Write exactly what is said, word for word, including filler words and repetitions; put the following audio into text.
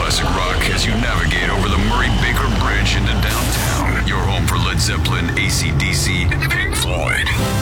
classic rock as you navigate over the Murray Baker Bridge into downtown. Your home for Led Zeppelin, A C D C, and Pink Floyd.